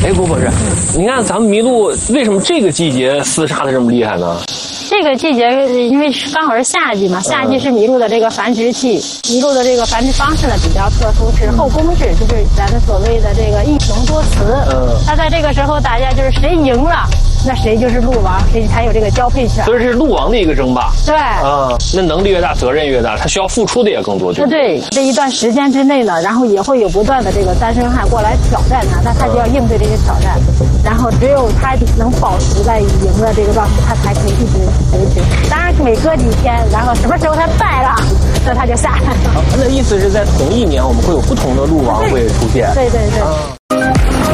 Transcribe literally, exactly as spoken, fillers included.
哎，郭博士，你看咱们麋鹿为什么这个季节厮杀的这么厉害呢？ 这个季节因为刚好是夏季嘛，夏季是麋鹿的这个繁殖期，麋鹿的这个繁殖方式呢比较特殊，是后宫制，就是咱们所谓的这个一雄多雌。嗯，它在这个时候大家就是谁赢了，那谁就是鹿王，谁才有这个交配权。 所以是鹿王的一个争霸。 对， 啊、嗯，那能力越大，责任越大，他需要付出的也更多，对不对？ 对，这一段时间之内呢，然后也会有不断的这个单身汉过来挑战他，那他就要应对这些挑战，然后只有他能保持在赢的这个状态，他才可以一直维持。当然，每隔几天，然后什么时候他败了，那他就下来了。 那意思是在同一年，我们会有不同的鹿王会出现。 对对对。 啊